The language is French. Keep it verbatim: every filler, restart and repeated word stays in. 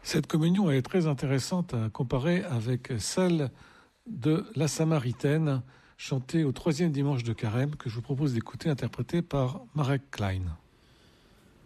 Cette communion est très intéressante à comparer avec celle de la Samaritaine, chantée au troisième dimanche de Carême, que je vous propose d'écouter, interprétée par Marek Klein.